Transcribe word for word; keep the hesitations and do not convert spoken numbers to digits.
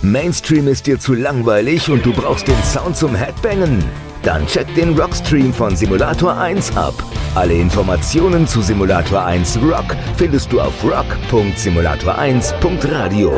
Mainstream ist dir zu langweilig und du brauchst den Sound zum Headbangen? Dann check den Rockstream von Simulator eins ab. Alle Informationen zu Simulator eins Rock findest du auf rock punkt simulator eins punkt radio.